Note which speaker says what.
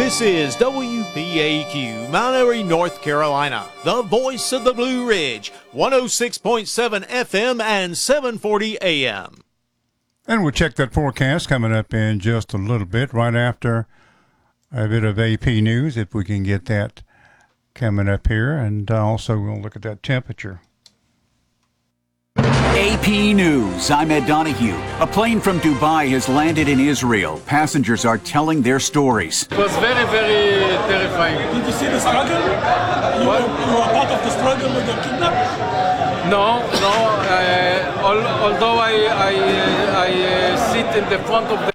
Speaker 1: This is WPAQ, Mount Airy, North Carolina, the voice of the Blue Ridge, 106.7 FM and 740 AM.
Speaker 2: And we'll check that forecast coming up in just a little bit, right after a bit of AP news, if we can get that coming up here. And also we'll look at that temperature.
Speaker 3: AP News, I'm Ed Donahue. A plane from Dubai has landed in Israel. Passengers are telling their stories.
Speaker 4: It was very, very terrifying.
Speaker 5: Did you see the struggle? You were part of the struggle with the kidnappers?
Speaker 4: No. Although I sit in the front of the